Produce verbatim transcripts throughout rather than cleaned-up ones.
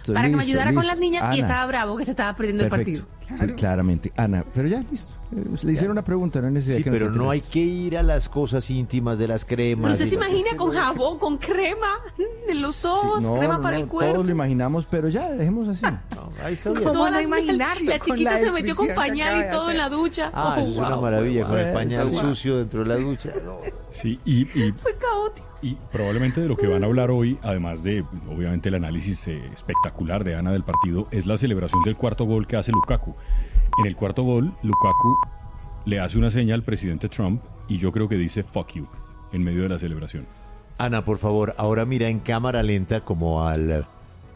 listo. Para listo, que me ayudara listo. con las niñas Ana, y estaba bravo que se estaba perdiendo perfecto. el partido. Claro. Claramente. Ana, pero ya, listo. Eh, Le hicieron una pregunta, no hay necesidad Sí, que nos pero cuente no las- hay que ir a las cosas íntimas de las cremas. Pero usted y se la- imagina con jabón, con crema en los ojos, Sí, no, crema no, para no, el cuerpo. Todos lo imaginamos, pero ya, dejemos así. No, ahí está bien. ¿Cómo Todas no las- imaginarlo La con chiquita la se metió con descripción que pañal acaba y de todo hacer? en la ducha. Ah, Oh, eso es una wow, maravilla, fue con el guau. pañal Eso, sucio dentro de la ducha. No. Sí, y, y, Fue caótico. y probablemente de lo que van a hablar hoy, además de, obviamente, el análisis eh, espectacular de Ana del partido, es la celebración del cuarto gol que hace Lukaku. En el cuarto gol, Lukaku le hace una señal al presidente Trump y yo creo que dice fuck you en medio de la celebración. Ana, por favor, ahora mira en cámara lenta como al eh,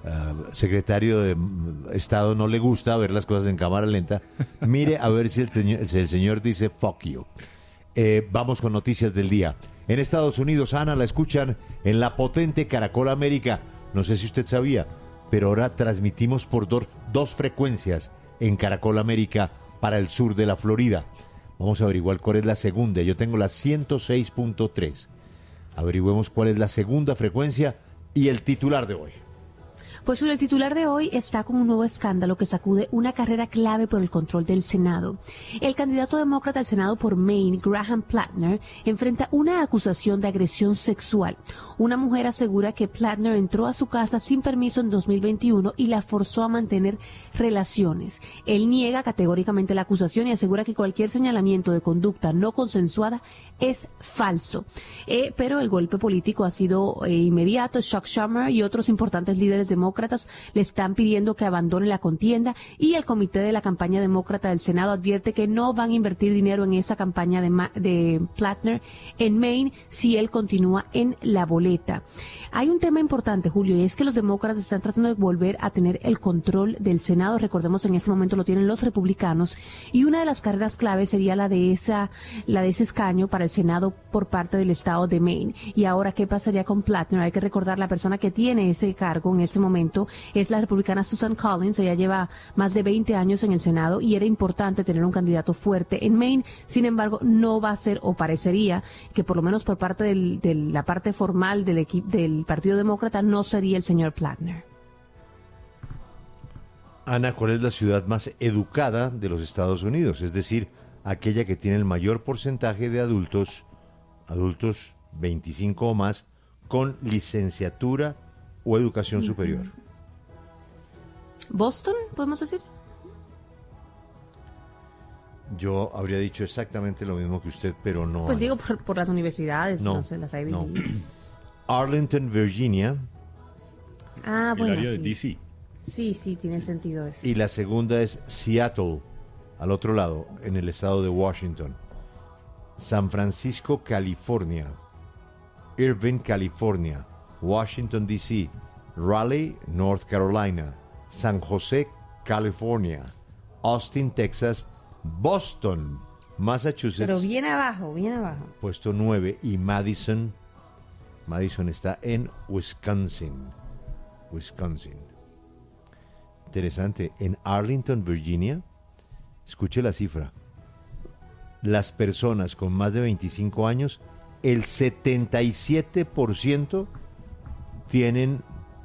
secretario de mm, Estado no le gusta ver las cosas en cámara lenta. Mire a ver si el, teño- si el señor dice fuck you. Eh, vamos con noticias del día. En Estados Unidos, Ana, la escuchan en la potente Caracol América. No sé si usted sabía, pero ahora transmitimos por dos, dos frecuencias en Caracol América para el sur de la Florida. Vamos a averiguar cuál es la segunda. Yo tengo la ciento seis punto tres. Averigüemos cuál es la segunda frecuencia y el titular de hoy. Pues el titular de hoy está con un nuevo escándalo que sacude una carrera clave por el control del Senado. El candidato demócrata al Senado por Maine, Graham Plattner, enfrenta una acusación de agresión sexual. Una mujer asegura que Plattner entró a su casa sin permiso en dos mil veintiuno y la forzó a mantener relaciones. Él niega categóricamente la acusación y asegura que cualquier señalamiento de conducta no consensuada es falso. Eh, pero el golpe político ha sido eh, inmediato. Chuck Schumer y otros importantes líderes demócratas le están pidiendo que abandone la contienda y el comité de la campaña demócrata del Senado advierte que no van a invertir dinero en esa campaña de, Ma- de Plattner en Maine si él continúa en la boleta. Hay un tema importante, Julio, y es que los demócratas están tratando de volver a tener el control del Senado. Recordemos, en este momento lo tienen los republicanos y una de las carreras claves sería la de esa, la de ese escaño para el Senado por parte del estado de Maine. Y ahora, ¿qué pasaría con Plattner? Hay que recordar, la persona que tiene ese cargo en este momento es la republicana Susan Collins. Ella lleva más de veinte años en el Senado y era importante tener un candidato fuerte en Maine. Sin embargo, no va a ser, o parecería que por lo menos por parte del, de la parte formal del equipo del Partido Demócrata no sería el señor Plattner. Ana, ¿cuál es la ciudad más educada de los Estados Unidos? Es decir, aquella que tiene el mayor porcentaje de adultos, adultos veinticinco o más, con licenciatura o educación uh-huh. superior. ¿Boston, podemos decir? Yo habría dicho exactamente lo mismo que usted, pero no. Pues Ana. digo por, por las universidades, no, no sé, las Ivy no. League. Arlington, Virginia. Ah, bueno, el área sí. de D C. Sí, sí, tiene sentido eso. Y la segunda es Seattle, al otro lado, en el estado de Washington. San Francisco, California. Irvine, California. Washington, D C. Raleigh, North Carolina. San José, California. Austin, Texas. Boston, Massachusetts. Pero bien abajo, bien abajo. Puesto nueve. Y Madison. Madison está en Wisconsin. Wisconsin. Interesante. En Arlington, Virginia, escuche la cifra. Las personas con más de veinticinco años, el setenta y siete por ciento tienen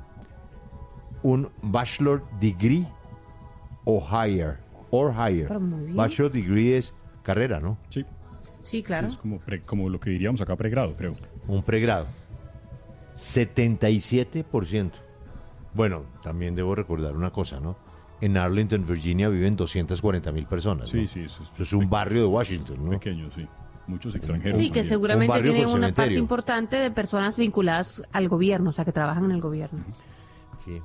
un bachelor degree o higher. Or higher. Pero muy bien. Bachelor degree es carrera, ¿no? Sí. Sí, claro. Es como, pre- como lo que diríamos acá pregrado, creo. Un pregrado. setenta y siete por ciento. Bueno, también debo recordar una cosa, ¿no? En Arlington, Virginia, viven doscientas cuarenta mil personas, ¿no? Sí, sí, eso es, Eso es un barrio de Washington, ¿no? pequeño, sí. Muchos extranjeros. Sí, que también. seguramente Un barrio tiene con una parte cementerio. importante de personas vinculadas al gobierno, o sea, que trabajan en el gobierno. Sí.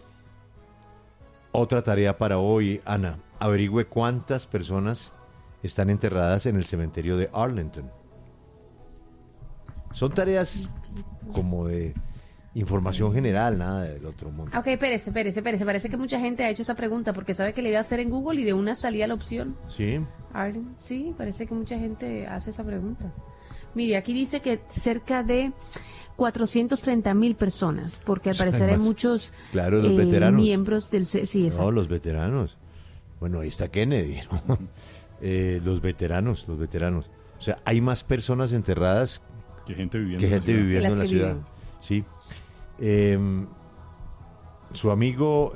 Otra tarea para hoy, Ana. Averigüe cuántas personas están enterradas en el cementerio de Arlington. Son tareas como de información general, nada del otro mundo. Ok, espérese, espérese, espérese. Parece que mucha gente ha hecho esa pregunta porque sabe que le iba a hacer en Google y de una salía la opción. Sí. Arlen, sí, parece que mucha gente hace esa pregunta. Mire, aquí dice que cerca de cuatrocientos treinta mil personas, porque al O sea, parecer hay más- muchos claro, los eh, veteranos. miembros del... C- Sí, No, exacto. los veteranos. Bueno, ahí está Kennedy, ¿no? Eh, los veteranos, los veteranos. O sea, hay más personas enterradas Que gente viviendo que en la gente ciudad. viviendo Que en las la que ciudad. viven. Sí. Eh, su amigo